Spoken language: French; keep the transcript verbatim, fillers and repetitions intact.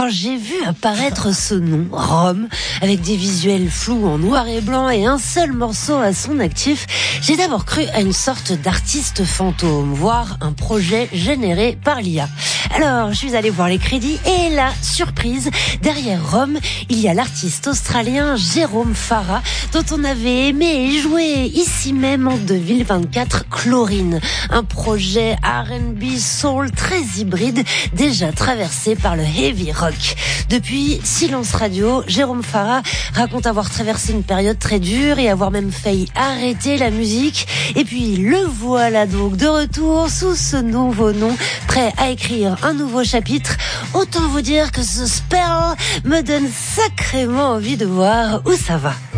quand j'ai vu apparaître ce nom, Rome, avec des visuels flous en noir et blanc et un seul morceau à son actif, j'ai d'abord cru à une sorte d'artiste fantôme, voire un projet généré par l'I A. Alors, je suis allée voir les crédits et la surprise, derrière Rome, il y a l'artiste australien Jérôme Farah, dont on avait aimé et joué ici même en deux mille vingt-quatre, Chlorine, un projet R and B soul très hybride, déjà traversé par le heavy rock. Depuis Silence Radio, Jérôme Farah raconte avoir traversé une période très dure et avoir même failli arrêter la musique. Et puis le voilà donc de retour sous ce nouveau nom, prêt à écrire un nouveau chapitre. Autant vous dire que ce spell me donne sacrément envie de voir où ça va.